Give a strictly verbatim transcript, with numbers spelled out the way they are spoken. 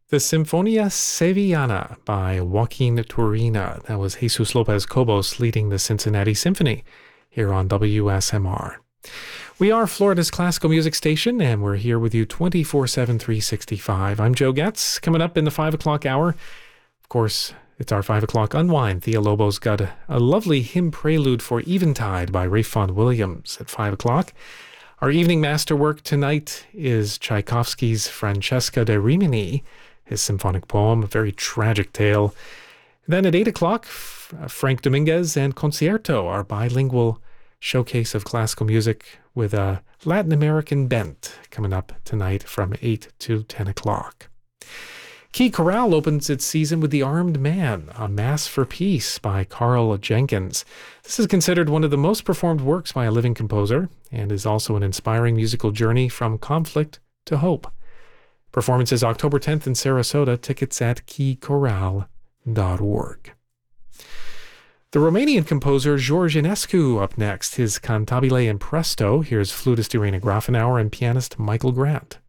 The Sinfonia Sevillana by Joaquin Turina. That was Jesus Lopez Cobos leading the Cincinnati Symphony here on W S M R. We are Florida's classical music station, and we're here with you twenty-four seven, three sixty-five. I'm Joe Getz. Coming up in the five o'clock hour, of course, it's our five o'clock unwind. Thea Lobo's got a, a lovely hymn prelude for Eventide by Ralph Vaughan Williams at five o'clock. Our evening masterwork tonight is Tchaikovsky's Francesca da Rimini, his symphonic poem, a very tragic tale. Then at eight o'clock, Frank Dominguez and Concierto, our bilingual showcase of classical music with a Latin American bent, coming up tonight from eight to ten o'clock. Key Chorale opens its season with The Armed Man, a Mass for Peace by Carl Jenkins. This is considered one of the most performed works by a living composer and is also an inspiring musical journey from conflict to hope. Performance is October tenth in Sarasota. Tickets at key chorale dot org. The Romanian composer George Enescu up next, his Cantabile in Presto. Here's flutist Irina Grafenauer and pianist Michael Grant.